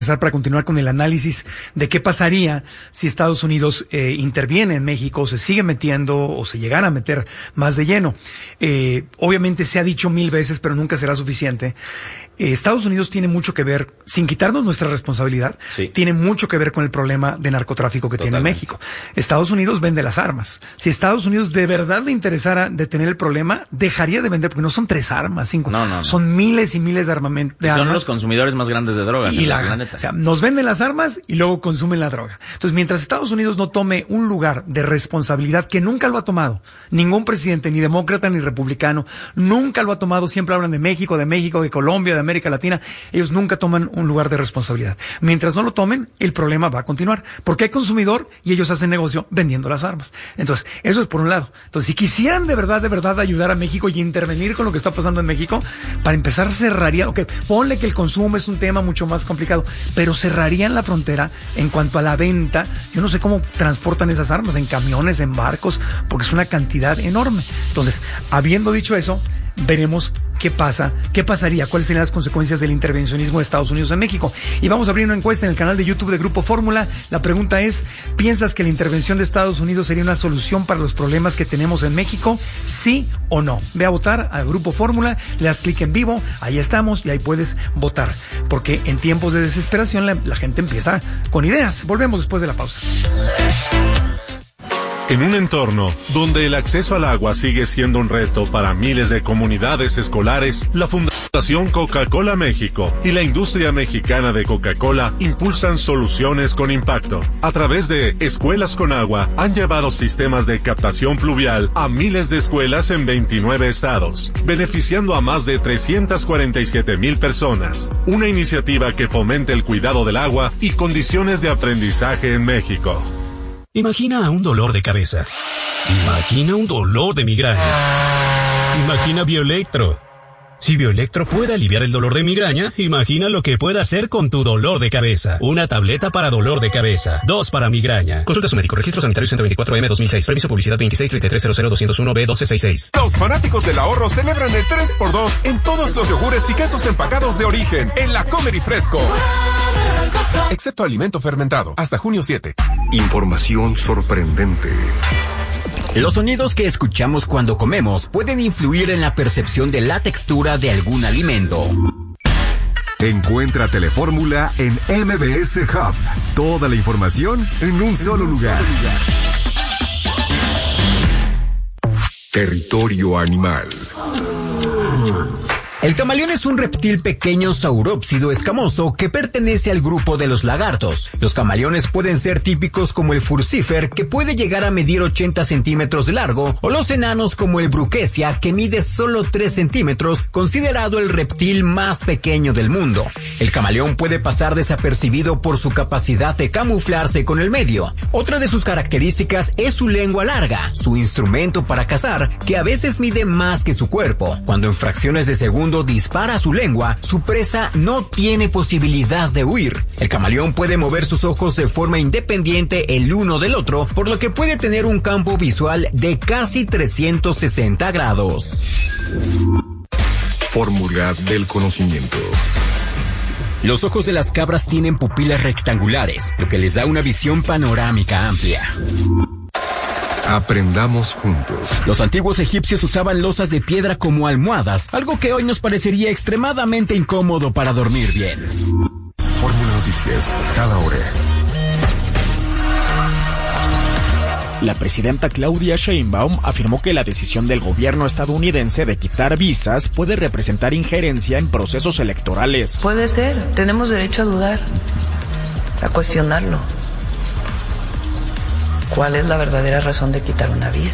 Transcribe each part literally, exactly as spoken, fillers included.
para continuar con el análisis de qué pasaría si Estados Unidos eh, interviene en México, o se sigue metiendo, o se llegara a meter más de lleno. Eh, obviamente se ha dicho mil veces, pero nunca será suficiente. Eh, Estados Unidos tiene mucho que ver, sin quitarnos nuestra responsabilidad, sí. tiene mucho que ver con el problema de narcotráfico que Totalmente. tiene México. Estados Unidos vende las armas. Si Estados Unidos de verdad le interesara detener el problema, dejaría de vender, porque no son tres armas, cinco. No, no, no. Son miles y miles de armamento. De son armas. los consumidores más grandes de drogas y en la, el planeta. O sea, nos venden las armas y luego consumen la droga. Entonces, mientras Estados Unidos no tome un lugar de responsabilidad, que nunca lo ha tomado, ningún presidente, ni demócrata ni republicano, nunca lo ha tomado, siempre hablan de México, de México, de Colombia, de América Latina, ellos nunca toman un lugar de responsabilidad. Mientras no lo tomen, el problema va a continuar, porque hay consumidor y ellos hacen negocio vendiendo las armas. Entonces, eso es por un lado. Entonces, si quisieran de verdad, de verdad ayudar a México y intervenir con lo que está pasando en México, para empezar cerraría, ok, ponle que el consumo es un tema mucho más complicado, pero cerrarían la frontera en cuanto a la venta. Yo no sé cómo transportan esas armas, en camiones, en barcos, porque es una cantidad enorme. Entonces, habiendo dicho eso, veremos qué pasa, qué pasaría, cuáles serían las consecuencias del intervencionismo de Estados Unidos en México. Y vamos a abrir una encuesta en el canal de YouTube de Grupo Fórmula. La pregunta es, ¿piensas que la intervención de Estados Unidos sería una solución para los problemas que tenemos en México? ¿Sí o no? Ve a votar al Grupo Fórmula, le das clic en vivo, ahí estamos y ahí puedes votar. Porque en tiempos de desesperación la, la gente empieza con ideas. Volvemos después de la pausa. En un entorno donde el acceso al agua sigue siendo un reto para miles de comunidades escolares, la Fundación Coca-Cola México y la industria mexicana de Coca-Cola impulsan soluciones con impacto. A través de Escuelas con Agua, han llevado sistemas de captación pluvial a miles de escuelas en veintinueve estados, beneficiando a más de trescientas cuarenta y siete mil personas. Una iniciativa que fomenta el cuidado del agua y condiciones de aprendizaje en México. Imagina un dolor de cabeza. Imagina un dolor de migraña. Imagina Bioelectro. Si Bioelectro puede aliviar el dolor de migraña, imagina lo que puede hacer con tu dolor de cabeza. Una tableta para dolor de cabeza. Dos para migraña. Consulta a su médico. Registro sanitario ciento veinticuatro M dos mil seis. Permiso publicidad veintiséis treinta y tres cero cero doscientos uno B doce sesenta y seis. Los fanáticos del ahorro celebran el tres por dos en todos los yogures y quesos empacados de origen en la Comer y Fresco. Excepto alimento fermentado. Hasta junio siete. Información sorprendente. Los sonidos que escuchamos cuando comemos pueden influir en la percepción de la textura de algún alimento. Encuentra Telefórmula en M B S Hub. Toda la información en un solo lugar. Territorio animal. El camaleón es un reptil pequeño saurópsido escamoso que pertenece al grupo de los lagartos. Los camaleones pueden ser típicos como el furcifer, que puede llegar a medir ochenta centímetros de largo, o los enanos como el bruquesia, que mide solo tres centímetros, considerado el reptil más pequeño del mundo. El camaleón puede pasar desapercibido por su capacidad de camuflarse con el medio. Otra de sus características es su lengua larga, su instrumento para cazar, que a veces mide más que su cuerpo. Cuando en fracciones de segundo dispara su lengua, su presa no tiene posibilidad de huir. El camaleón puede mover sus ojos de forma independiente el uno del otro, por lo que puede tener un campo visual de casi trescientos sesenta grados. Fórmula del conocimiento. Los ojos de las cabras tienen pupilas rectangulares, lo que les da una visión panorámica amplia. Aprendamos juntos. Los antiguos egipcios usaban losas de piedra como almohadas, algo que hoy nos parecería extremadamente incómodo para dormir bien. Fórmula Noticias, cada hora. La presidenta Claudia Sheinbaum afirmó que la decisión del gobierno estadounidense de quitar visas puede representar injerencia en procesos electorales. Puede ser, tenemos derecho a dudar, a cuestionarlo. ¿Cuál es la verdadera razón de quitar una visa?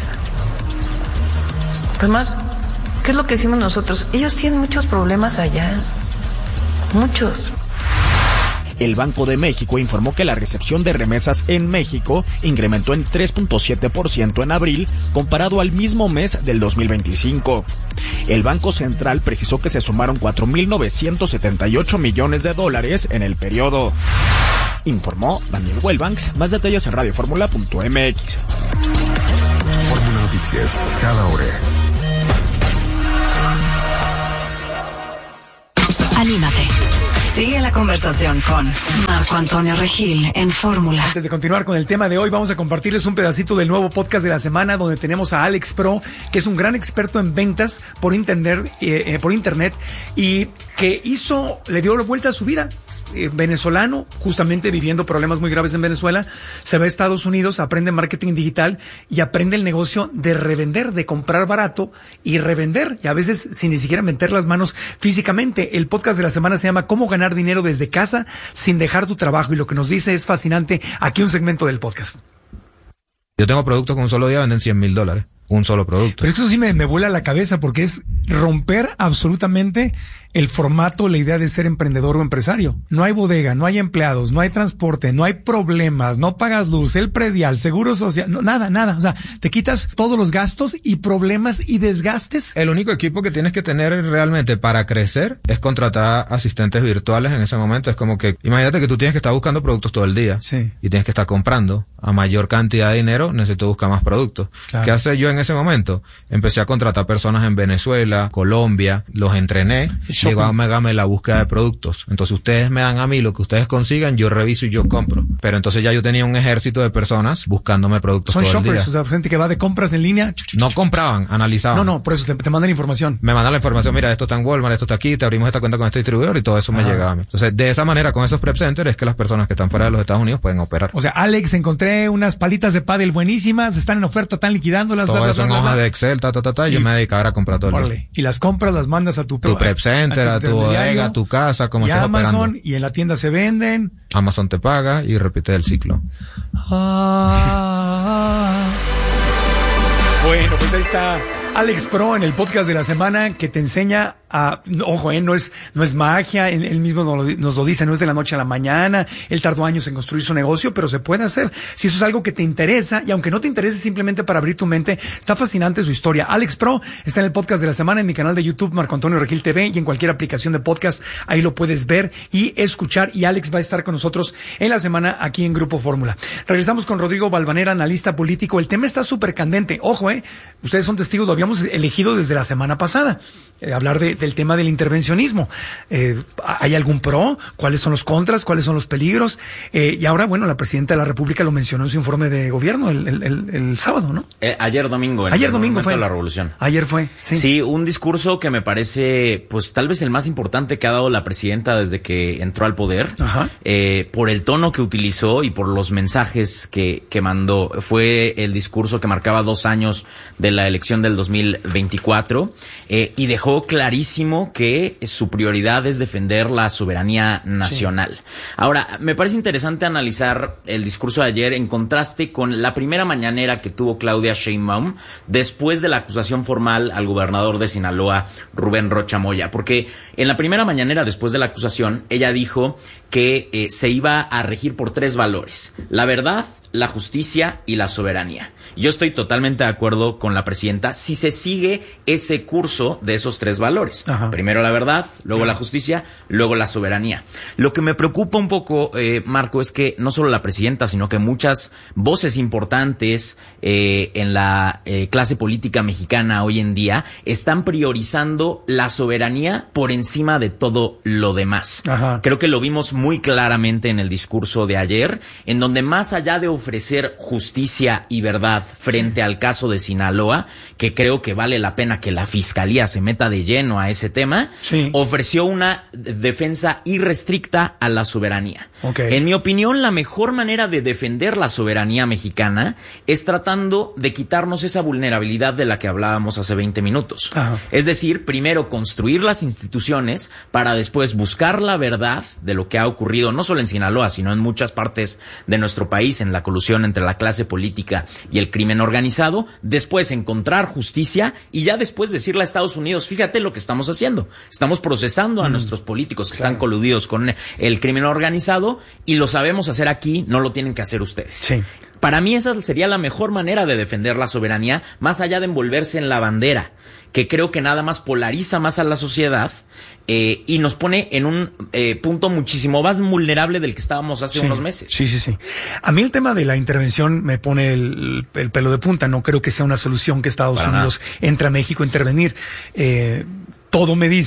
Además, ¿qué es lo que decimos nosotros? Ellos tienen muchos problemas allá, muchos. El Banco de México informó que la recepción de remesas en México incrementó en tres punto siete por ciento en abril comparado al mismo mes del dos mil veinticinco. El Banco Central precisó que se sumaron cuatro mil novecientos setenta y ocho millones de dólares en el periodo. Informó Daniel Wellbanks. Más detalles en radio fórmula punto m x. Fórmula Noticias, cada hora. Anímate. Sigue la conversación con Marco Antonio Regil en Fórmula. Antes de continuar con el tema de hoy, vamos a compartirles un pedacito del nuevo podcast de la semana, donde tenemos a Alex Pro, que es un gran experto en ventas por internet, eh, eh, por internet y que hizo, le dio la vuelta a su vida. Eh, venezolano, justamente viviendo problemas muy graves en Venezuela, se va a Estados Unidos, aprende marketing digital y aprende el negocio de revender, de comprar barato y revender, y a veces sin ni siquiera meter las manos físicamente. El podcast de la semana se llama ¿Cómo ganar dinero desde casa sin dejar tu trabajo? Y lo que nos dice es fascinante. Aquí un segmento del podcast. Yo tengo productos que un solo día venden cien mil dólares. Un solo producto. Pero esto sí me, me vuela la cabeza, porque es romper absolutamente el formato, la idea de ser emprendedor o empresario. No hay bodega, no hay empleados, no hay transporte, no hay problemas, no pagas luz, el predial, seguro social, no, nada, nada. O sea, te quitas todos los gastos y problemas y desgastes. El único equipo que tienes que tener realmente para crecer es contratar asistentes virtuales en ese momento. Es como que, imagínate que tú tienes que estar buscando productos todo el día. Sí. Y tienes que estar comprando a mayor cantidad de dinero, necesito buscar más productos. Claro. ¿Qué hace yo en ese momento? Empecé a contratar personas en Venezuela, Colombia, los entrené, llegó a Megame la búsqueda de productos. Entonces ustedes me dan a mí lo que ustedes consigan, yo reviso y yo compro. Pero entonces ya yo tenía un ejército de personas buscándome productos Son todo shoppers, el día. o sea, gente que va de compras en línea. No compraban, analizaban. No, no, por eso te, te mandan información. Me mandan la información, mira, esto está en Walmart, esto está aquí, te abrimos esta cuenta con este distribuidor y todo eso me Ajá. llegaba a mí. Entonces, de esa manera, con esos prep centers, es que las personas que están fuera de los Estados Unidos pueden operar. O sea, Alex, encontré unas palitas de pádel buenísimas, están en oferta, están liquidándolas. Todo bla, bla, eso en bla, hoja bla. de Excel, ta, ta, ta, ta, y yo me dedicaba a comprar todo el día. Órale. Y las compras las mandas a tu, Tu prep center, a tu bodega, a tu casa, como y estés Amazon, operando. y en la tienda se venden. Amazon te paga y repite el ciclo. Ah. Bueno, pues ahí está Alex Pro en el podcast de la semana, que te enseña a, ojo, eh, no es, no es magia, él, él mismo nos lo, nos lo dice, no es de la noche a la mañana, él tardó años en construir su negocio, pero se puede hacer. Si eso es algo que te interesa, y aunque no te interese simplemente para abrir tu mente, está fascinante su historia. Alex Pro está en el podcast de la semana en mi canal de YouTube, Marco Antonio Regil T V, y en cualquier aplicación de podcast, ahí lo puedes ver y escuchar, y Alex va a estar con nosotros en la semana aquí en Grupo Fórmula. Regresamos con Rodrigo Valvanera, analista político. El tema está súper candente. Ojo, eh, ustedes son testigos, lo habíamos elegido desde la semana pasada, eh, hablar de, del tema del intervencionismo. Eh, ¿Hay algún pro? ¿Cuáles son los contras? ¿Cuáles son los peligros? Eh, y ahora, bueno, la presidenta de la República lo mencionó en su informe de gobierno el, el, el, el sábado, ¿no? Eh, ayer domingo. En ayer el domingo fue. De la revolución. Ayer fue, sí. Sí, un discurso que me parece, pues tal vez el más importante que ha dado la presidenta desde que entró al poder. Ajá. Eh, por el tono que utilizó y por los mensajes que, que mandó. Fue el discurso que marcaba dos años de la elección del dos mil veinticuatro, eh, y dejó clarísimo que su prioridad es defender la soberanía nacional. Sí. Ahora, me parece interesante analizar el discurso de ayer en contraste con la primera mañanera que tuvo Claudia Sheinbaum después de la acusación formal al gobernador de Sinaloa, Rubén Rocha Moya, porque en la primera mañanera después de la acusación, ella dijo que eh, se iba a regir por tres valores: la verdad, la justicia y la soberanía. Yo estoy totalmente de acuerdo con la presidenta si se sigue ese curso de esos tres valores. Ajá. Primero la verdad, luego la justicia, luego la soberanía. Lo que me preocupa un poco, eh, Marco, es que no solo la presidenta, sino que muchas voces importantes eh, en la eh, clase política mexicana hoy en día están priorizando la soberanía por encima de todo lo demás. Ajá. Creo que lo vimos muy claramente en el discurso de ayer, en donde más allá de ofrecer justicia y verdad frente al caso de Sinaloa, que creo que vale la pena que la fiscalía se meta de lleno a ese tema, sí. ofreció una defensa irrestricta a la soberanía. Okay. En mi opinión, la mejor manera de defender la soberanía mexicana es tratando de quitarnos esa vulnerabilidad de la que hablábamos hace veinte minutos. Ajá. Es decir, primero construir las instituciones para después buscar la verdad de lo que ha ocurrido, no solo en Sinaloa, sino en muchas partes de nuestro país, en la colusión entre la clase política y el crimen organizado, después encontrar justicia y ya después decirle a Estados Unidos, fíjate lo que estamos haciendo, estamos procesando a mm. nuestros políticos que claro. están coludidos con el crimen organizado y lo sabemos hacer aquí, no lo tienen que hacer ustedes. Sí. Para mí esa sería la mejor manera de defender la soberanía, más allá de envolverse en la bandera, que creo que nada más polariza más a la sociedad eh, y nos pone en un eh, punto muchísimo más vulnerable del que estábamos hace sí, unos meses. Sí, sí, sí. A mí el tema de la intervención me pone el, el pelo de punta. No creo que sea una solución que Estados Para Unidos nada. entre a México a intervenir. Eh, todo me dice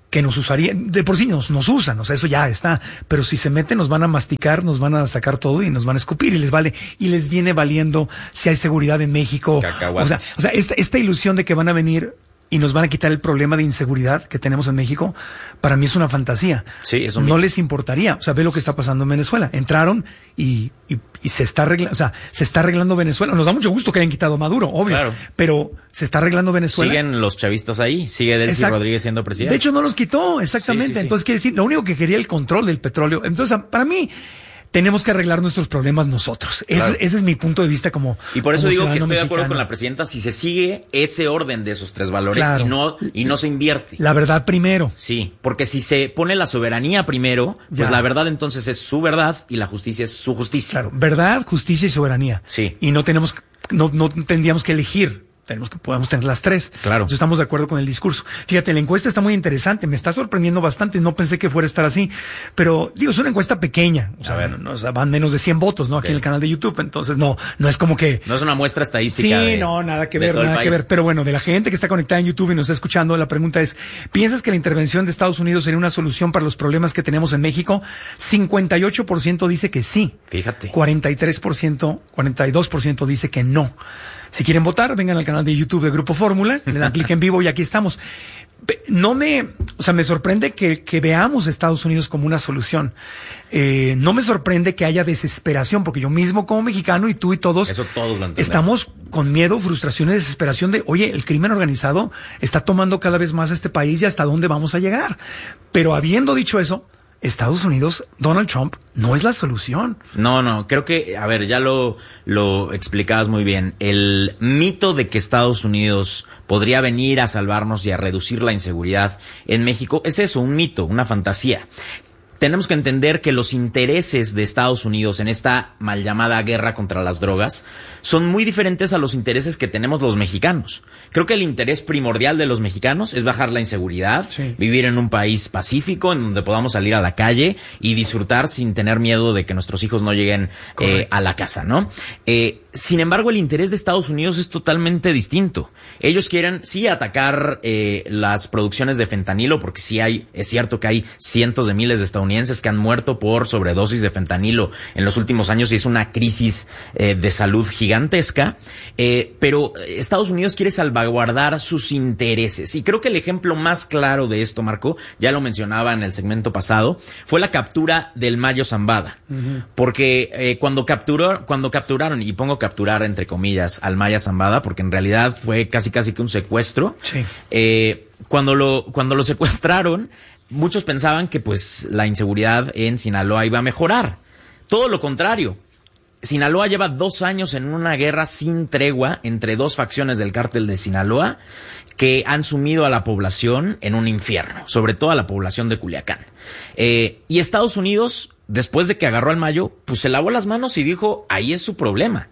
que nos usarían, de por sí nos, nos usan, o sea, eso ya está, pero si se meten nos van a masticar, nos van a sacar todo y nos van a escupir y les vale, y les viene valiendo si hay seguridad en México. Cacahuate. O sea, o sea, esta, esta ilusión de que van a venir y nos van a quitar el problema de inseguridad que tenemos en México, para mí es una fantasía. Sí, eso no les importaría. O sea, ve lo que está pasando en Venezuela. Entraron y, y, y se está arreglando, o sea, se está arreglando Venezuela. Nos da mucho gusto que hayan quitado a Maduro, obvio. Claro. Pero se está arreglando Venezuela. Siguen los chavistas ahí, sigue Delcy Exacto. Rodríguez siendo presidente. De hecho, no los quitó, exactamente. Sí, sí, sí. Entonces, quiere decir, lo único que quería el control del petróleo. Entonces, para mí, tenemos que arreglar nuestros problemas nosotros. Claro. Ese, ese es mi punto de vista como Y por eso como digo que estoy ciudadano de acuerdo mexicano. con la presidenta si se sigue ese orden de esos tres valores Claro. y no y no se invierte. La verdad primero. Sí, porque si se pone la soberanía primero, pues Ya. la verdad entonces es su verdad y la justicia es su justicia. Claro, verdad, justicia y soberanía. Sí. Y no tenemos, no, no tendríamos que elegir. Tenemos que, podemos tener las tres. Claro. Entonces estamos de acuerdo con el discurso. Fíjate, la encuesta está muy interesante. Me está sorprendiendo bastante. No pensé que fuera a estar así. Pero, digo, es una encuesta pequeña. O sea, A ver. no, o sea, van menos de cien votos, ¿no? Aquí Ok. en el canal de YouTube. Entonces, no, no es como que... No es una muestra estadística. Sí, de, no, nada que de ver, todo el nada que país. ver. Pero bueno, de la gente que está conectada en YouTube y nos está escuchando, la pregunta es, ¿piensas que la intervención de Estados Unidos sería una solución para los problemas que tenemos en México? cincuenta y ocho por ciento dice que sí. Fíjate. cuarenta y tres por ciento, cuarenta y dos por ciento dice que no. Si quieren votar, vengan al canal de YouTube de Grupo Fórmula, le dan clic en vivo y aquí estamos. No me, o sea, me sorprende que, que veamos a Estados Unidos como una solución. Eh, no me sorprende que haya desesperación, porque yo mismo como mexicano y tú y todos Eso todos lo entendemos. estamos con miedo, frustración y desesperación de, oye, el crimen organizado está tomando cada vez más este país y hasta dónde vamos a llegar. Pero habiendo dicho eso, Estados Unidos, Donald Trump, no es la solución. No, no, creo que, a ver, ya lo, lo explicabas muy bien. El mito de que Estados Unidos podría venir a salvarnos y a reducir la inseguridad en México es eso, un mito, una fantasía. Tenemos que entender que los intereses de Estados Unidos en esta mal llamada guerra contra las drogas son muy diferentes a los intereses que tenemos los mexicanos. Creo que el interés primordial de los mexicanos es bajar la inseguridad, Sí. vivir en un país pacífico en donde podamos salir a la calle y disfrutar sin tener miedo de que nuestros hijos no lleguen eh, a la casa, ¿no? Eh, sin embargo, el interés de Estados Unidos es totalmente distinto. Ellos quieren, sí, atacar eh, las producciones de fentanilo, porque sí hay, es cierto que hay cientos de miles de estadounidenses que han muerto por sobredosis de fentanilo en los últimos años y es una crisis eh, de salud gigantesca, eh, pero Estados Unidos quiere salvaguardar sus intereses. Y creo que el ejemplo más claro de esto, Marco, ya lo mencionaba en el segmento pasado, fue la captura del Mayo Zambada. Uh-huh. Porque eh, cuando capturó, cuando capturaron, y pongo capturar entre comillas al Maya Zambada, porque en realidad fue casi casi que un secuestro, Sí. eh, cuando lo, cuando lo secuestraron, muchos pensaban que pues la inseguridad en Sinaloa iba a mejorar. Todo lo contrario. Sinaloa lleva dos años en una guerra sin tregua entre dos facciones del cártel de Sinaloa que han sumido a la población en un infierno, sobre todo a la población de Culiacán. Eh, y Estados Unidos, después de que agarró al Mayo, pues se lavó las manos y dijo, ahí es su problema.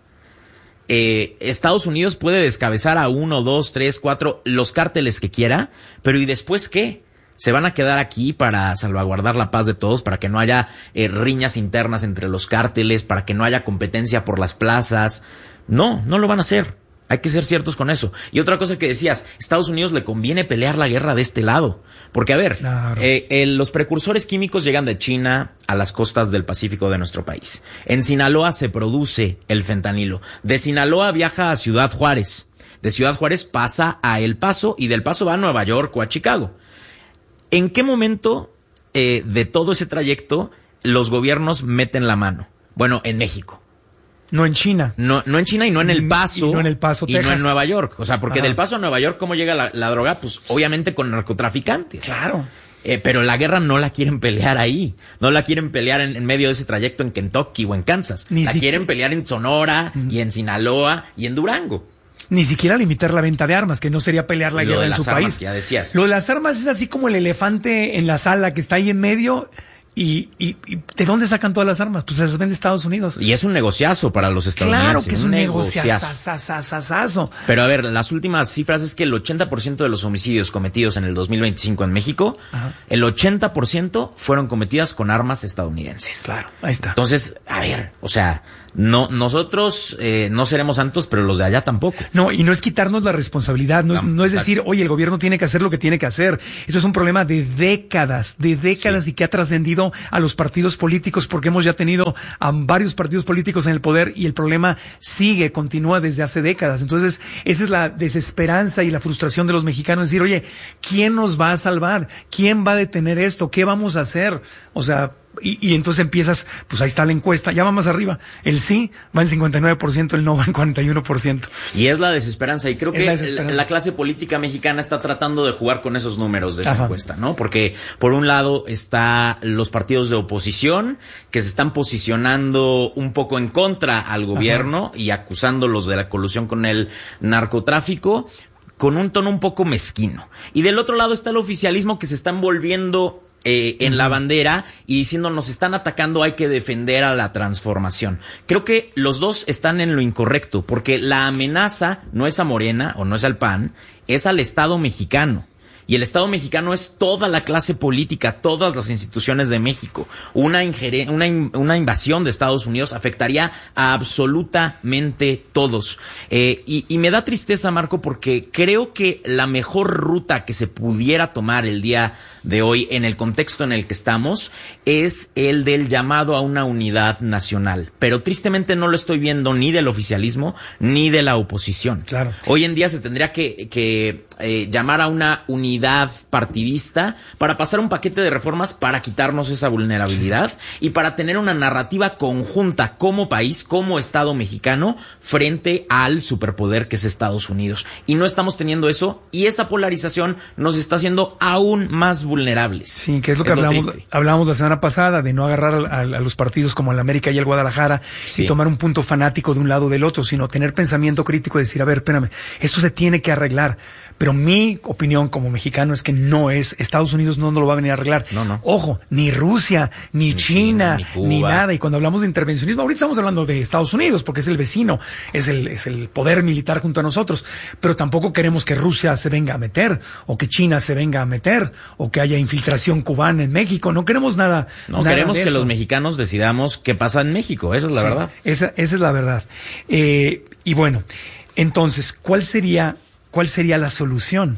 Eh, Estados Unidos puede descabezar a uno, dos, tres, cuatro, los cárteles que quiera, pero ¿y después qué? ¿Se van a quedar aquí para salvaguardar la paz de todos, para que no haya eh, riñas internas entre los cárteles, para que no haya competencia por las plazas? No, no lo van a hacer. Hay que ser ciertos con eso. Y otra cosa que decías, Estados Unidos le conviene pelear la guerra de este lado. Porque, a ver, Claro. eh, eh, los precursores químicos llegan de China a las costas del Pacífico de nuestro país. En Sinaloa se produce el fentanilo. De Sinaloa viaja a Ciudad Juárez. De Ciudad Juárez pasa a El Paso y del Paso va a Nueva York o a Chicago. ¿En qué momento eh, de todo ese trayecto los gobiernos meten la mano? Bueno, en México. No en China. No, no en China y no en El Paso. Y no en El Paso, y Texas. no en Nueva York. O sea, porque Ajá. del Paso a Nueva York, ¿cómo llega la, la droga? Pues obviamente con narcotraficantes. Claro. Eh, pero la guerra no la quieren pelear ahí. No la quieren pelear en, en medio de ese trayecto en Kentucky o en Kansas. Ni la siquiera- quieren pelear en Sonora Mm. y en Sinaloa y en Durango. Ni siquiera limitar la venta de armas, que no sería pelear la Lo guerra de en las su armas país. que ya decías. Lo de las armas es así como el elefante en la sala que está ahí en medio. Y, y, y ¿de dónde sacan todas las armas? Pues se las vende Estados Unidos. Y es un negociazo para los estadounidenses. Claro que es un negociazo. negociazazazazazo. Pero a ver, las últimas cifras es que el ochenta por ciento de los homicidios cometidos en el dos mil veinticinco en México, Ajá. el ochenta por ciento fueron cometidas con armas estadounidenses. Claro, ahí está. Entonces, a ver, o sea, no, nosotros eh, no seremos santos, pero los de allá tampoco. No, y no es quitarnos la responsabilidad, no es, no, no es decir, oye, el gobierno tiene que hacer lo que tiene que hacer. Eso es un problema de décadas, de décadas sí. y que ha trascendido a los partidos políticos porque hemos ya tenido a varios partidos políticos en el poder y el problema sigue, continúa desde hace décadas. Entonces, esa es la desesperanza y la frustración de los mexicanos, decir, oye, ¿quién nos va a salvar? ¿Quién va a detener esto? ¿Qué vamos a hacer? O sea, Y, y entonces empiezas, pues ahí está la encuesta, ya va más arriba. El sí va en cincuenta y nueve por ciento, el no va en cuarenta y uno por ciento. Y es la desesperanza. Y creo es que la, la clase política mexicana está tratando de jugar con esos números de esa Ajá. encuesta, ¿no? Porque por un lado está los partidos de oposición que se están posicionando un poco en contra al gobierno Ajá. y acusándolos de la colusión con el narcotráfico, con un tono un poco mezquino. Y del otro lado está el oficialismo que se están volviendo Eh, en la bandera y diciendo nos están atacando, hay que defender a la transformación. Creo que los dos están en lo incorrecto, porque la amenaza no es a Morena o no es al P A N, es al Estado mexicano. Y el Estado mexicano es toda la clase política, todas las instituciones de México. Una, ingeren- una, in- una invasión de Estados Unidos afectaría a absolutamente todos. Eh, y, y me da tristeza, Marco, porque creo que la mejor ruta que se pudiera tomar el día de hoy en el contexto en el que estamos es el del llamado a una unidad nacional. Pero tristemente no lo estoy viendo ni del oficialismo ni de la oposición. Claro. Hoy en día se tendría que, que eh, llamar a una unidad partidista para pasar un paquete de reformas para quitarnos esa vulnerabilidad y para tener una narrativa conjunta como país, como Estado mexicano frente al superpoder que es Estados Unidos. Y no estamos teniendo eso y esa polarización nos está haciendo aún más vulnerables. Sí, que es lo que es hablamos, lo hablábamos la semana pasada de no agarrar a, a, a los partidos como el América y el Guadalajara sí. y tomar un punto fanático de un lado o del otro, sino tener pensamiento crítico y decir, a ver, espérame, esto se tiene que arreglar. Pero mi opinión como mexicano es que no es, Estados Unidos no nos lo va a venir a arreglar. No, no. Ojo, ni Rusia, ni, ni China, China ni, ni nada. Y cuando hablamos de intervencionismo, ahorita estamos hablando de Estados Unidos, porque es el vecino, es el, es el poder militar junto a nosotros. Pero tampoco queremos que Rusia se venga a meter, o que China se venga a meter, o que haya infiltración cubana en México. No queremos nada. No nada queremos de que eso. Los mexicanos decidamos qué pasa en México. Esa es la sí, verdad. Esa, esa es la verdad. Eh, y bueno, entonces, ¿cuál sería, cuál sería la solución?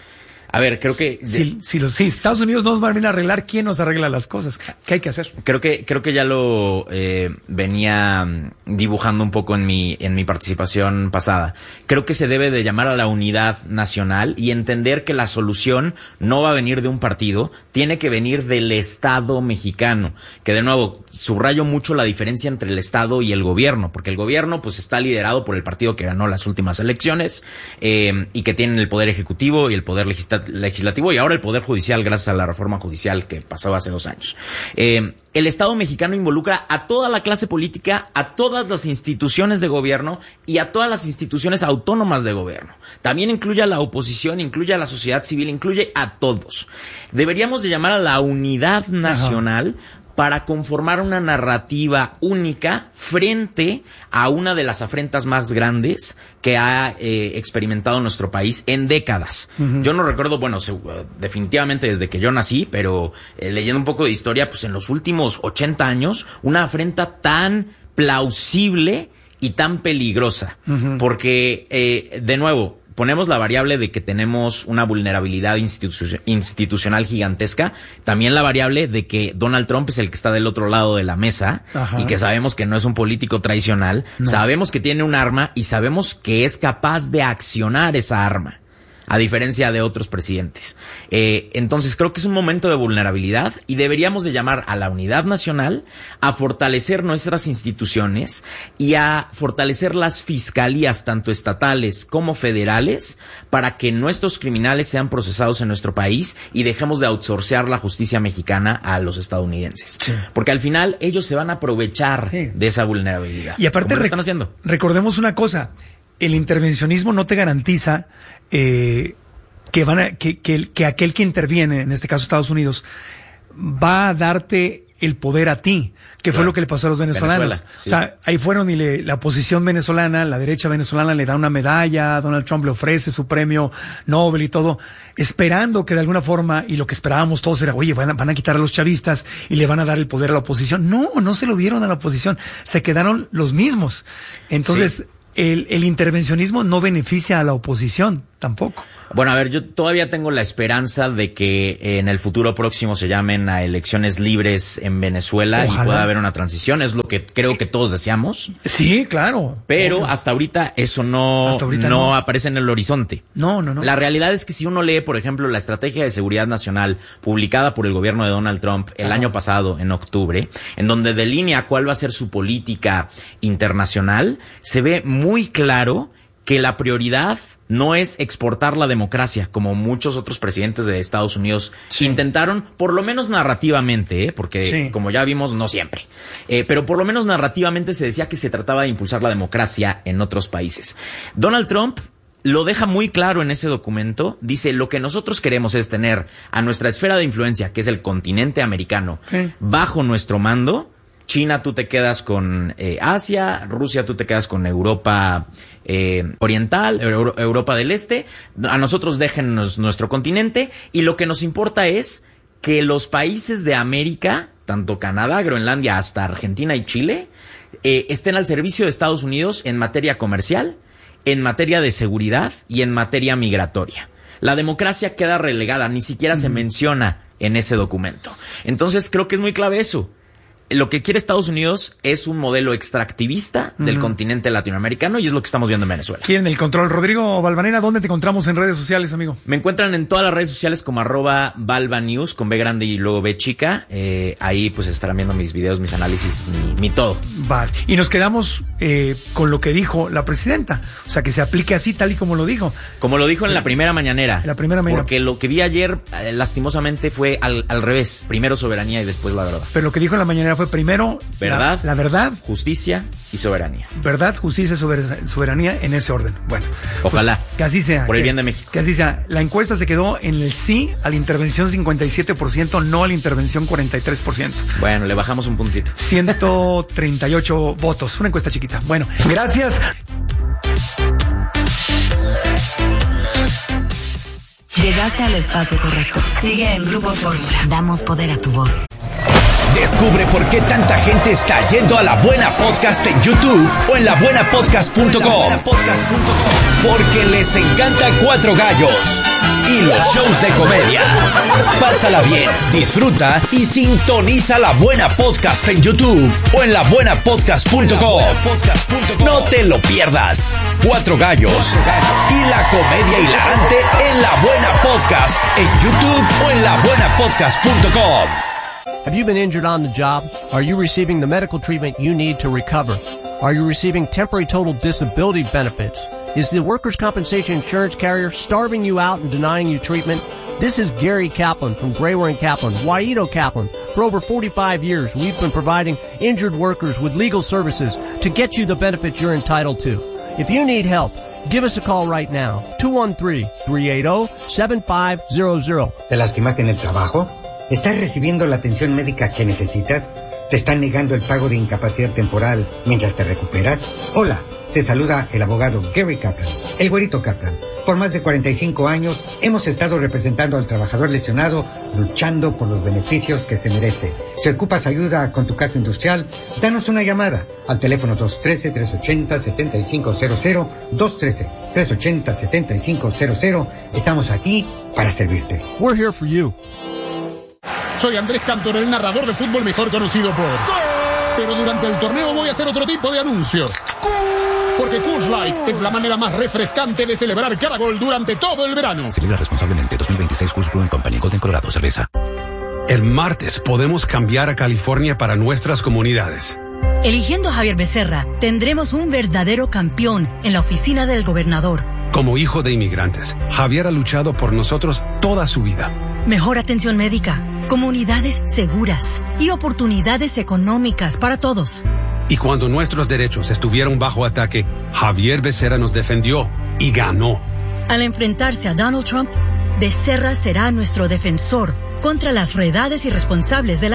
A ver, creo que... Si, si, los, si Estados Unidos no nos va a venir a arreglar, ¿quién nos arregla las cosas? ¿Qué hay que hacer? Creo que creo que ya lo eh, venía dibujando un poco en mi en mi participación pasada. Creo que se debe de llamar a la unidad nacional y entender que la solución no va a venir de un partido, tiene que venir del Estado mexicano. Que de nuevo, subrayo mucho la diferencia entre el Estado y el gobierno, porque el gobierno pues está liderado por el partido que ganó las últimas elecciones eh, y que tienen el poder ejecutivo y el poder legislativo legislativo y ahora el Poder Judicial gracias a la reforma judicial que pasó hace dos años. Eh, el Estado mexicano involucra a toda la clase política, a todas las instituciones de gobierno y a todas las instituciones autónomas de gobierno. También incluye a la oposición, incluye a la sociedad civil, incluye a todos. Deberíamos de llamar a la unidad nacional Ajá. para conformar una narrativa única frente a una de las afrentas más grandes que ha eh, experimentado nuestro país en décadas. Uh-huh. Yo no recuerdo, bueno, se, definitivamente desde que yo nací, pero eh, leyendo un poco de historia, pues en los últimos ochenta años, una afrenta tan plausible y tan peligrosa. Uh-huh. Porque, eh, de nuevo, ponemos la variable de que tenemos una vulnerabilidad institu- institucional gigantesca, también la variable de que Donald Trump es el que está del otro lado de la mesa Ajá. y que sabemos que no es un político tradicional, no. sabemos que tiene un arma y sabemos que es capaz de accionar esa arma, a diferencia de otros presidentes. Eh, entonces creo que es un momento de vulnerabilidad y deberíamos de llamar a la unidad nacional, a fortalecer nuestras instituciones y a fortalecer las fiscalías, tanto estatales como federales, para que nuestros criminales sean procesados en nuestro país y dejemos de outsourcear la justicia mexicana a los estadounidenses. Sí. Porque al final ellos se van a aprovechar sí. de esa vulnerabilidad. Y aparte, ¿cómo lo están haciendo? Recordemos una cosa, el intervencionismo no te garantiza Eh, que van a, que, que, que aquel que interviene, en este caso Estados Unidos, va a darte el poder a ti, que claro. fue lo que le pasó a los venezolanos. Venezuela, sí. O sea, ahí fueron y le, la oposición venezolana, la derecha venezolana le da una medalla, Donald Trump le ofrece su premio Nobel y todo, esperando que de alguna forma, y lo que esperábamos todos era, oye, van a, van a quitar a los chavistas y le van a dar el poder a la oposición. No, no se lo dieron a la oposición, se quedaron los mismos. Entonces, sí. el, el intervencionismo no beneficia a la oposición tampoco. Bueno, a ver, yo todavía tengo la esperanza de que en el futuro próximo se llamen a elecciones libres en Venezuela. Ojalá. Y pueda haber una transición, es lo que creo que todos deseamos. Sí, claro. Pero obvio. hasta ahorita eso no, hasta ahorita no, no aparece en el horizonte. No, no, no. La realidad es que si uno lee, por ejemplo, la Estrategia de Seguridad Nacional publicada por el gobierno de Donald Trump el ah. año pasado, en octubre, en donde delinea cuál va a ser su política internacional, se ve muy claro que la prioridad no es exportar la democracia, como muchos otros presidentes de Estados Unidos sí. intentaron, por lo menos narrativamente, ¿eh? porque sí. como ya vimos, no siempre. Eh, pero por lo menos narrativamente se decía que se trataba de impulsar la democracia en otros países. Donald Trump lo deja muy claro en ese documento. Dice, lo que nosotros queremos es tener a nuestra esfera de influencia, que es el continente americano, sí. bajo nuestro mando. China, tú te quedas con eh, Asia, Rusia, tú te quedas con Europa eh, Oriental, Euro, Europa del Este, a nosotros déjennos nuestro continente, y lo que nos importa es que los países de América, tanto Canadá, Groenlandia, hasta Argentina y Chile, eh, estén al servicio de Estados Unidos en materia comercial, en materia de seguridad y en materia migratoria. La democracia queda relegada, ni siquiera mm. se menciona en ese documento. Entonces creo que es muy clave eso. Lo que quiere Estados Unidos es un modelo extractivista del uh-huh. continente latinoamericano, y es lo que estamos viendo en Venezuela. ¿Quieren el control? Rodrigo Balvanera, ¿dónde te encontramos en redes sociales, amigo? Me encuentran en todas las redes sociales como arroba Balvanews, con B grande y luego B chica. Eh, ahí pues estarán viendo mis videos, mis análisis, mi, mi todo. Vale. Y nos quedamos eh, con lo que dijo la presidenta. O sea, que se aplique así, tal y como lo dijo. Como lo dijo en la primera mañanera. En la primera mañanera. Porque lo que vi ayer, eh, lastimosamente, fue al, al revés. Primero soberanía y después la verdad. Pero lo que dijo en la mañanera fue primero verdad, la, la verdad, justicia y soberanía. Verdad, justicia y sober- soberanía en ese orden. Bueno, ojalá. Pues, que así sea. Por el que, bien de México. Que así sea. La encuesta se quedó en el sí a la intervención cincuenta y siete por ciento, no a la intervención cuarenta y tres por ciento. Bueno, le bajamos un puntito. ciento treinta y ocho votos. Una encuesta chiquita. Bueno, gracias. Llegaste al espacio correcto. Sigue en Grupo Fórmula. Damos poder a tu voz. Descubre por qué tanta gente está yendo a La Buena Podcast en YouTube o en la buena podcast punto com. Porque les encanta Cuatro Gallos y los shows de comedia. Pásala bien, disfruta y sintoniza La Buena Podcast en YouTube o en la buena podcast punto com. No te lo pierdas. Cuatro Gallos y la comedia hilarante en La Buena Podcast en YouTube o en la buena podcast punto com. Have you been injured on the job? Are you receiving the medical treatment you need to recover? Are you receiving temporary total disability benefits? Is the workers' compensation insurance carrier starving you out and denying you treatment? This is Gary Kaplan from Grayware and Kaplan, Waito Kaplan. For over forty-five years, we've been providing injured workers with legal services to get you the benefits you're entitled to. If you need help, give us a call right now. two one three, three eight zero, seven five zero zero. ¿Te lastimaste en el trabajo? ¿Estás recibiendo la atención médica que necesitas? ¿Te están negando el pago de incapacidad temporal mientras te recuperas? Hola, te saluda el abogado Gary Kaplan, el güerito Kaplan. Por más de cuarenta y cinco años hemos estado representando al trabajador lesionado, luchando por los beneficios que se merece. Si ocupas ayuda con tu caso industrial, danos una llamada al teléfono dos uno tres, tres ocho cero, siete cinco cero cero, dos uno tres, tres ocho cero, siete cinco cero cero. Estamos aquí para servirte. We're here for you. Soy Andrés Cantor, el narrador de fútbol mejor conocido por... ¡Gol! Pero durante el torneo voy a hacer otro tipo de anuncios. ¡Gol! Porque Coors Light es la manera más refrescante de celebrar cada gol durante todo el verano. Celebra responsablemente. dos mil veintiséis Coors Brewing Company, Golden, Colorado, cerveza. El martes podemos cambiar a California para nuestras comunidades. Eligiendo a Javier Becerra, tendremos un verdadero campeón en la oficina del gobernador. Como hijo de inmigrantes, Javier ha luchado por nosotros toda su vida. Mejor atención médica, comunidades seguras y oportunidades económicas para todos. Y cuando nuestros derechos estuvieron bajo ataque, Javier Becerra nos defendió y ganó. Al enfrentarse a Donald Trump, Becerra será nuestro defensor contra las redades irresponsables del I C E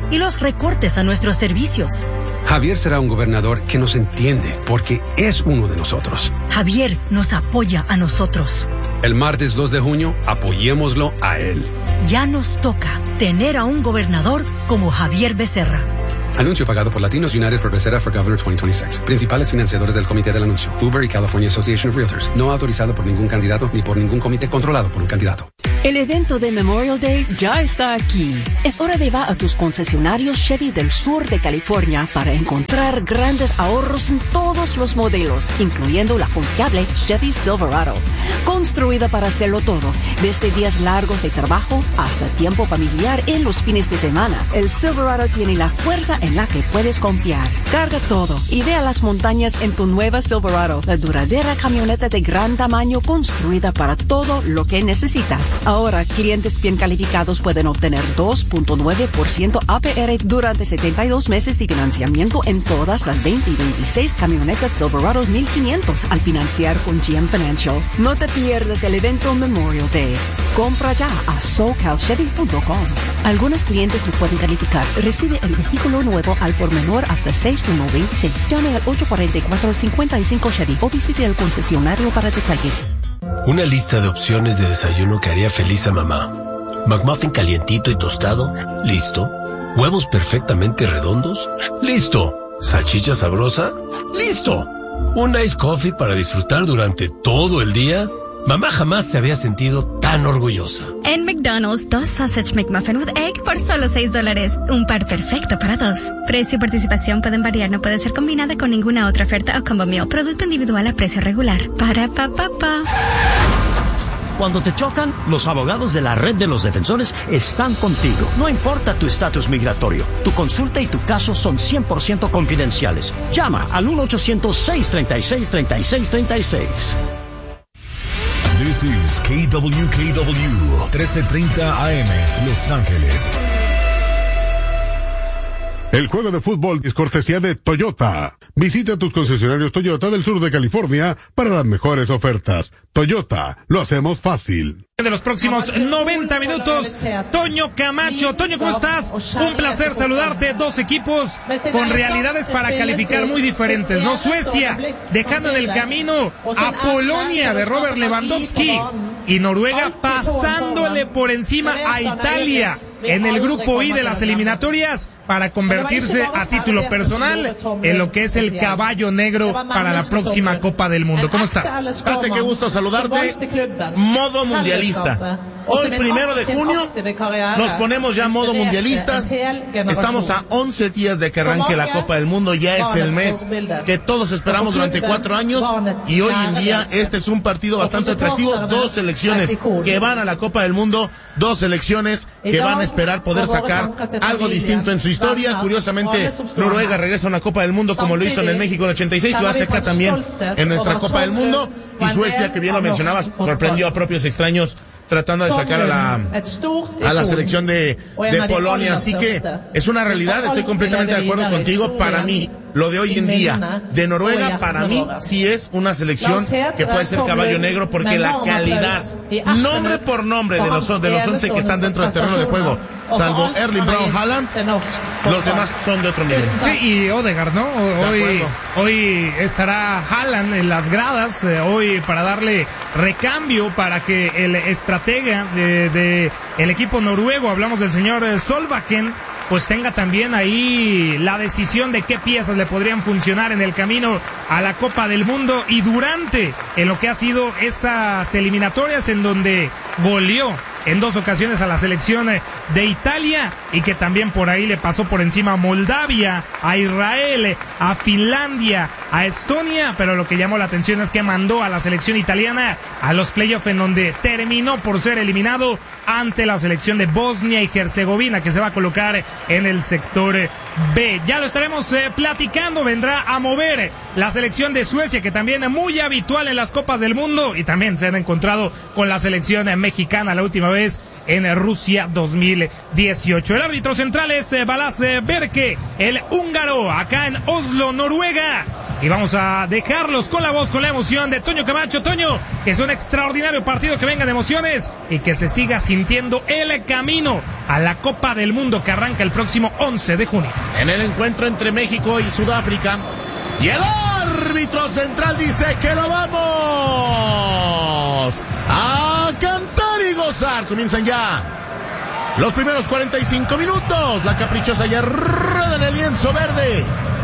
y los recortes a nuestros servicios. Javier será un gobernador que nos entiende porque es uno de nosotros. Javier nos apoya a nosotros. El martes dos de junio, apoyémoslo a él. Ya nos toca tener a un gobernador como Javier Becerra. Anuncio pagado por Latinos United for Becerra for Governor veinte veintiséis. Principales financiadores del comité del anuncio: Uber y California Association of Realtors. No autorizado por ningún candidato ni por ningún comité controlado por un candidato. El evento de Memorial Day ya está aquí. Es hora de ir a tus concesionarios Chevy del sur de California para encontrar grandes ahorros en todos los modelos, incluyendo la confiable Chevy Silverado. Construida para hacerlo todo, desde días largos de trabajo hasta tiempo familiar en los fines de semana. El Silverado tiene la fuerza en la que puedes confiar. Carga todo y ve a las montañas en tu nueva Silverado, la duradera camioneta de gran tamaño construida para todo lo que necesitas. Ahora, clientes bien calificados pueden obtener dos punto nueve por ciento A P R durante setenta y dos meses de financiamiento en todas las veinte y veintiséis camionetas Silverado mil quinientos al financiar con G M Financial. No te pierdas el evento Memorial Day. Compra ya a socal chevy punto com. Algunos clientes lo pueden calificar. Recibe el vehículo nuevo al por menor hasta seis uno veintiséis. Llame al ocho cuatro cuatro, cinco cinco Chevy o visite el concesionario para detalles. Una lista de opciones de desayuno que haría feliz a mamá. McMuffin calientito y tostado, listo. Huevos perfectamente redondos, listo. Salchicha sabrosa, listo. Un ice coffee para disfrutar durante todo el día. Mamá jamás se había sentido tan orgullosa. En McDonald's, dos Sausage McMuffin with Egg por solo seis dólares. Un par perfecto para dos. Precio y participación pueden variar, no puede ser combinada con ninguna otra oferta o combo meal. Producto individual a precio regular. Para pa pa pa. Cuando te chocan, los abogados de la Red de los Defensores están contigo. No importa tu estatus migratorio, tu consulta y tu caso son cien por ciento confidenciales. Llama al uno ochocientos, seis tres seis, tres seis tres seis. This is K W K W, trece treinta A M, Los Ángeles. El juego de fútbol es cortesía de Toyota. Visita tus concesionarios Toyota del sur de California para las mejores ofertas. Toyota, lo hacemos fácil. De los próximos noventa minutos, Toño Camacho. Toño, ¿cómo estás? Un placer saludarte. Dos equipos con realidades para calificar muy diferentes, ¿no? Suecia dejando en el camino a Polonia de Robert Lewandowski y Noruega pasándole por encima a Italia en el grupo I de las eliminatorias para convertirse a título personal en lo que es el caballo negro para la próxima Copa del Mundo. ¿Cómo estás? Pate, qué gusto saludarte. Modo mundialista. Hoy, primero de junio, nos ponemos ya modo mundialistas. Estamos a once días de que arranque la Copa del Mundo. Ya es el mes que todos esperamos durante cuatro años. Y hoy en día este es un partido bastante atractivo. Dos selecciones que van a la Copa del Mundo. Dos selecciones que van a esperar poder sacar algo distinto en su historia. Curiosamente, Noruega regresa a una Copa del Mundo como lo hizo en el México en el ochenta y seis. Lo hace acá también en nuestra Copa del Mundo. Y Suecia, que bien lo mencionabas, sorprendió a propios extraños tratando de sacar a la a la selección de, de Polonia. Así que es una realidad, estoy completamente de acuerdo contigo. Para mí, lo de hoy en día de Noruega, para mí sí es una selección que puede ser caballo negro, porque la calidad, nombre por nombre, de los de los once que están dentro del terreno de juego, salvo Erling Braut Haaland, los demás son de otro nivel. Sí, y Odegaard, ¿no? Hoy, hoy estará Haaland en las gradas, eh, hoy para darle recambio para que el estratega de, de el equipo noruego, hablamos del señor Solbakken, pues tenga también ahí la decisión de qué piezas le podrían funcionar en el camino a la Copa del Mundo y durante en lo que ha sido esas eliminatorias en donde goleó en dos ocasiones a la selección de Italia y que también por ahí le pasó por encima a Moldavia, a Israel, a Finlandia, a Estonia, pero lo que llamó la atención es que mandó a la selección italiana a los playoffs en donde terminó por ser eliminado ante la selección de Bosnia y Herzegovina, que se va a colocar en el sector B. Ya lo estaremos eh, platicando, vendrá a mover la selección de Suecia, que también es muy habitual en las Copas del Mundo, y también se han encontrado con la selección mexicana la última vez en Rusia dos mil dieciocho. El árbitro central es eh, Balázs Berke, el húngaro, acá en Oslo, Noruega. y vamos a dejarlos con la voz, con la emoción de Toño Camacho. Toño, que es un extraordinario partido, que venga de emociones y que se siga sintiendo el camino a la Copa del Mundo que arranca el próximo once de junio. En el encuentro entre México y Sudáfrica, y el árbitro central dice que lo vamos a cantar y gozar. Comienzan ya los primeros cuarenta y cinco minutos. La caprichosa ya rueda en el lienzo verde.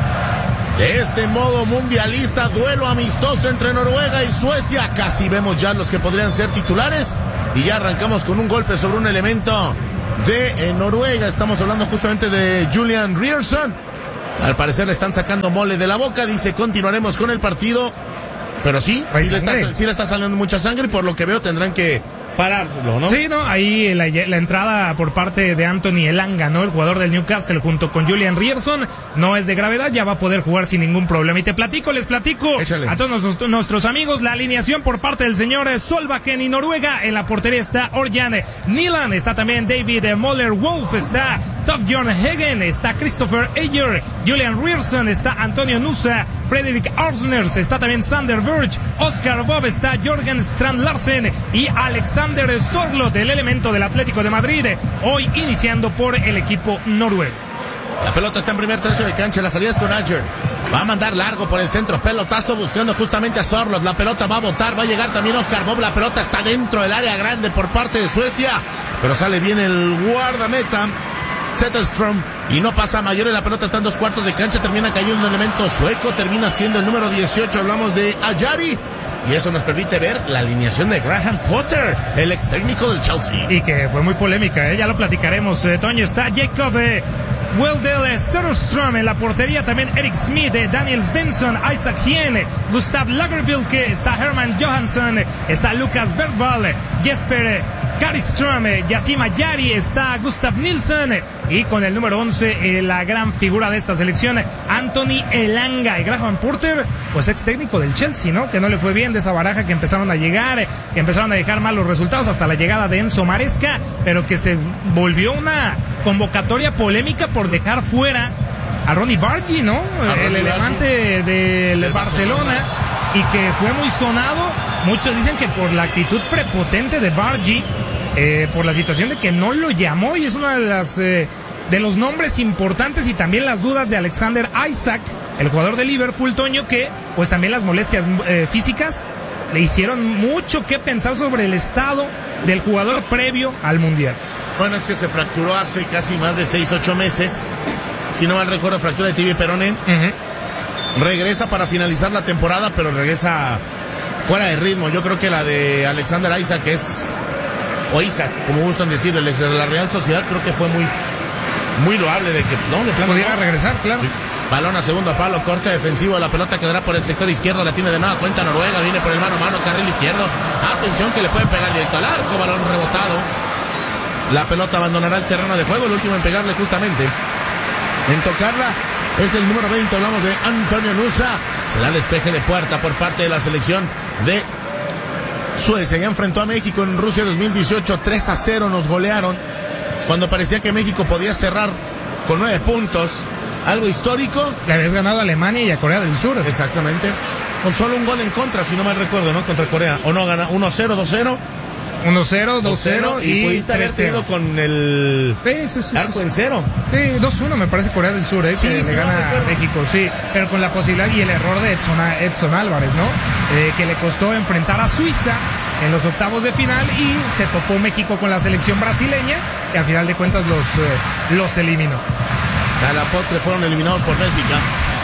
De este modo mundialista, duelo amistoso entre Noruega y Suecia. Casi vemos ya los que podrían ser titulares. Y ya arrancamos con un golpe sobre un elemento de eh, Noruega. Estamos hablando justamente de Julian Ryerson. Al parecer le están sacando mole de la boca. Dice, continuaremos con el partido. Pero sí, sí le, está, sí le está saliendo mucha sangre y por lo que veo tendrán que parárselo, ¿no? Sí, no, ahí la, la entrada por parte de Anthony Elanga, ¿no? El jugador del Newcastle junto con Julian Ryerson no es de gravedad, ya va a poder jugar sin ningún problema. Y te platico, les platico Échale. a todos nuestros, nuestros amigos la alineación por parte del señor Solbakken y Noruega. En la portería está Orjan Nyland, está también David Moller-Wolf, está Torbjørn Hagen, está Christopher Ayer, Julian Ryerson, está Antonio Nusa, Fredrik Arsners, está también Sander Berge, Oscar Bob, está Jorgen Strand Larsen y Alexander Sorlo del elemento del Atlético de Madrid, hoy iniciando por el equipo noruego. La pelota está en primer tercio de cancha, la salida es con Ayer. Va a mandar largo por el centro, pelotazo buscando justamente a Sorlos. La pelota va a botar, va a llegar también Oscar Bob. La pelota está dentro del área grande por parte de Suecia, pero sale bien el guardameta Zetterström y no pasa a mayores. La pelota está en dos cuartos de cancha, termina cayendo el elemento sueco, termina siendo el número dieciocho. Hablamos de Ajari. Y eso nos permite ver la alineación de Graham Potter, el ex técnico del Chelsea. Y que fue muy polémica, ¿eh? Ya lo platicaremos. Eh, Toño, está Jacob eh, Weldel Söderström en la portería, también Eric Smith, eh, Daniel Svensson, Isaac Hien, Gustav Lagerbilke, está Herman Johansson, está Lucas Bergvall, Jesper Karlström, eh, Yasima Yari, está Gustav Nilsson y con el número once eh, la gran figura de esta selección, Anthony Elanga. Y Graham Potter, pues ex técnico del Chelsea, ¿no? Que no le fue bien de esa baraja que empezaron a llegar, eh, que empezaron a dejar malos resultados hasta la llegada de Enzo Maresca, pero que se volvió una convocatoria polémica por dejar fuera a Ronnie Bargi, ¿no? A el elefante del de Barcelona, y que fue muy sonado. Muchos dicen que por la actitud prepotente de Bargi, eh, por la situación de que no lo llamó, y es una de las eh, de los nombres importantes, y también las dudas de Alexander Isak, el jugador de Liverpool, Toño, que pues también las molestias eh, físicas le hicieron mucho que pensar sobre el estado del jugador previo al Mundial. Bueno, es que se fracturó hace casi más de seis, ocho meses. Si no mal recuerdo, fractura de tibia y peroné. Uh-huh. Regresa para finalizar la temporada, pero regresa fuera de ritmo. Yo creo que la de Alexander Isak es, o Isaac, como gustan decirle, el ex de la Real Sociedad, creo que fue muy, muy loable de que, ¿no? De plano, pudiera ¿no? regresar, claro. Balón a segundo palo, corte defensivo, la pelota quedará por el sector izquierdo, la tiene de nueva cuenta Noruega, viene por el mano a mano, carril izquierdo, atención que le pueden pegar directo al arco, balón rebotado, la pelota abandonará el terreno de juego, el último en pegarle justamente, en tocarla, es el número veinte, hablamos de Antonio Nusa, será despeje de puerta por parte de la selección de Suecia, ya enfrentó a México en Rusia dos mil dieciocho, tres a cero nos golearon, cuando parecía que México podía cerrar con nueve puntos, algo histórico. Le habías ganado a Alemania y a Corea del Sur. Exactamente. Con solo un gol en contra, si no mal recuerdo, ¿no? Contra Corea. ¿O no gana? uno cero, dos cero. uno cero, dos cero y, y pudiste haber sido con el sí, sí, sí, arco sí, en cero. Sí, dos uno me parece Corea del Sur, ¿eh? Sí, que sí, le no gana a México, sí. Pero con la posibilidad y el error de Edson, Edson Álvarez, ¿no? Eh, que le costó enfrentar a Suiza en los octavos de final y se topó México con la selección brasileña y al final de cuentas los, eh, los eliminó. A la postre fueron eliminados por Bélgica.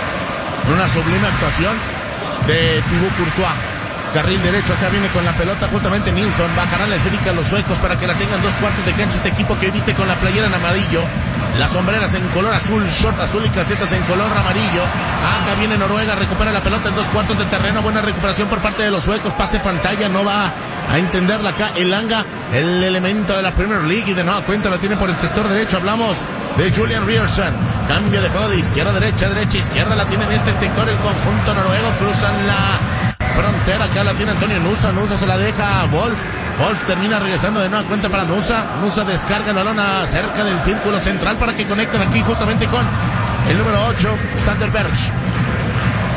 Una sublime actuación de Thibaut Courtois. Carril derecho, acá viene con la pelota justamente Nilsson. Bajarán la esférica a los suecos para que la tengan dos cuartos de cancha. Este equipo que viste con la playera en amarillo, las sombreras en color azul, short azul y calcetas en color amarillo. Acá viene Noruega, recupera la pelota en dos cuartos de terreno. Buena recuperación por parte de los suecos. Pase pantalla, no va a entenderla acá Elanga, el elemento de la Premier League, y de nueva cuenta la tiene por el sector derecho. Hablamos de Julian Ryerson. Cambio de juego de izquierda a derecha, derecha a izquierda, la tiene en este sector el conjunto noruego. Cruzan la frontera, acá la tiene Antonio Nusa. Nusa se la deja a Wolf. Wolf termina regresando de nueva cuenta para Nusa. Nusa descarga el balón a cerca del círculo central para que conecten aquí justamente con el número ocho, Sander Berge.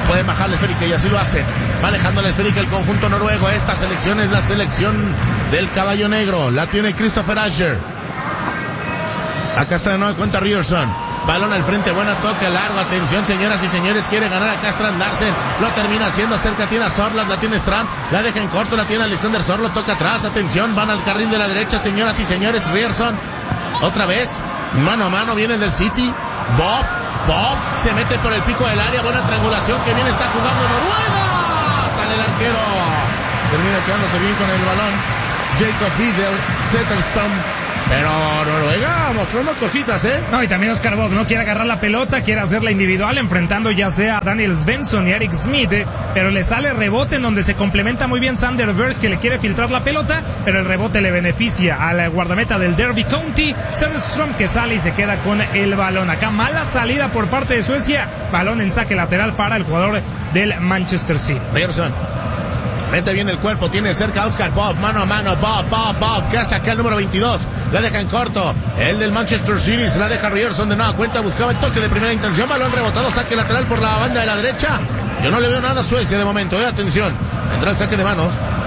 pueden bajar la esférica y así lo hacen. Manejando la esférica el conjunto noruego. Esta selección es la selección del caballo negro. La tiene Christopher Asher. Acá está de nueva cuenta Ryerson. Balón al frente, buena toque, largo, atención señoras y señores, quiere ganar acá Strand Larsen, lo termina haciendo, cerca tiene a Sorloth, la tiene Strand, la deja en corto, la tiene Alexander Sorloth, toca atrás, atención, van al carril de la derecha señoras y señores, Ryerson, otra vez, mano a mano, viene del City, Bob, Bob, se mete por el pico del área, buena triangulación que viene, está jugando Noruega, sale el arquero, termina quedándose bien con el balón, Jacob Vidal, Zetterstrom. Pero Noruega mostrando cositas, ¿eh? No, y también Oscar Bob no quiere agarrar la pelota, quiere hacerla individual, enfrentando ya sea a Daniel Svensson y Eric Smith, ¿eh? Pero le sale rebote en donde se complementa muy bien Sander Berg, que le quiere filtrar la pelota, pero el rebote le beneficia a la guardameta del Derby County, Söderström, que sale y se queda con el balón. Acá mala salida por parte de Suecia, balón en saque lateral para el jugador del Manchester City. Ryerson. Mete bien el cuerpo, tiene cerca a Oscar Bob, mano a mano, Bob, Bob, Bob, que hace acá el número veintidós, la deja en corto, el del Manchester City, se la deja Ryerson de nueva cuenta, buscaba el toque de primera intención, balón rebotado, saque lateral por la banda de la derecha, yo no le veo nada a Suecia de momento, eh, atención, entra el saque de manos,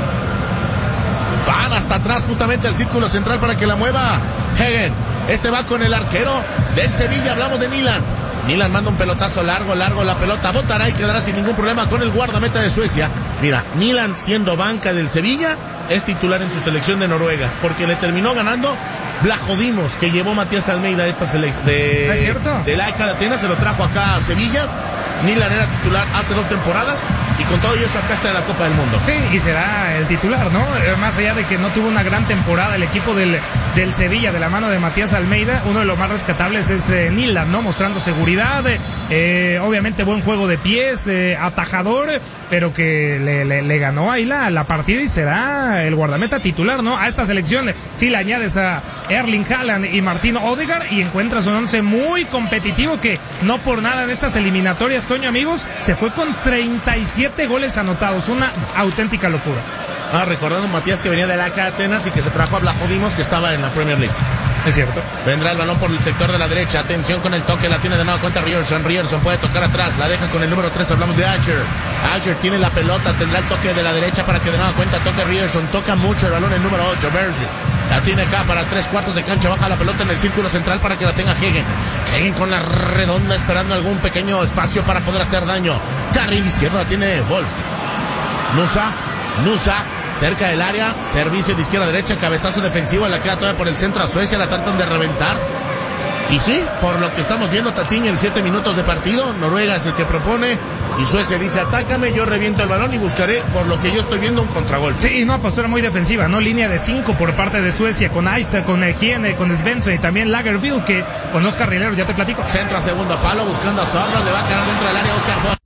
van hasta atrás justamente al círculo central para que la mueva Hagen, este va con el arquero del Sevilla, hablamos de Nyland. Nyland manda un pelotazo largo, largo, la pelota botará y quedará sin ningún problema con el guardameta de Suecia. Mira, Nyland siendo banca del Sevilla, es titular en su selección de Noruega, porque le terminó ganando Blahodimos, que llevó Matías Almeida esta selección de, ¿es cierto? de la A E K de Atenas, se lo trajo acá a Sevilla. Nyland era titular hace dos temporadas y con todo eso acá está en la Copa del Mundo. Sí, y será el titular, ¿no? Eh, más allá de que no tuvo una gran temporada el equipo del, del Sevilla de la mano de Matías Almeida, uno de los más rescatables es eh, Nyland, ¿no? Mostrando seguridad, eh, obviamente buen juego de pies, eh, atajador, pero que le, le, le ganó ahí la, la partida y será el guardameta titular, ¿no? A esta selección sí le añades a Erling Haaland y Martin Odegaard y encuentras un once muy competitivo que no por nada en estas eliminatorias, Toño, amigos, se fue con treinta y siete goles anotados, una auténtica locura. Ah, recordando Matías que venía de la A E K de Atenas y que se trajo a Blahodimos que estaba en la Premier League. Es cierto. Vendrá el balón por el sector de la derecha. Atención con el toque, la tiene de nuevo cuenta Ryerson. Ryerson puede tocar atrás, la deja con el número tres. Hablamos de Asher. Asher tiene la pelota, tendrá el toque de la derecha para que de nuevo cuenta toque Ryerson. Toca mucho el balón el número ocho, Berger. La tiene acá para tres cuartos de cancha. Baja la pelota en el círculo central para que la tenga Hagen. Hagen con la redonda esperando algún pequeño espacio para poder hacer daño. Carril izquierdo la tiene Wolf. Nusa, Nusa. Cerca del área, servicio de izquierda a derecha, cabezazo defensivo, la queda todavía por el centro a Suecia, la tratan de reventar. Y sí, por lo que estamos viendo, Tatiño, en siete minutos de partido, Noruega es el que propone y Suecia dice, atácame, yo reviento el balón y buscaré, por lo que yo estoy viendo, un contragol. Sí, y no, postura muy defensiva, ¿no? Línea de cinco por parte de Suecia, con Isaac, con Hiene, con Svensson y también Lagerbielke, que con Oscar Rielero, ya te platico. Centro a segundo palo, buscando a Sorloth, le va a quedar dentro del área Oscar Bob.